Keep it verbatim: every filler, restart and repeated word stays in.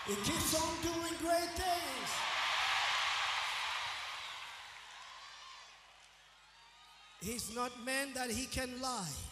He keeps on doing great things. He's not man that he can lie.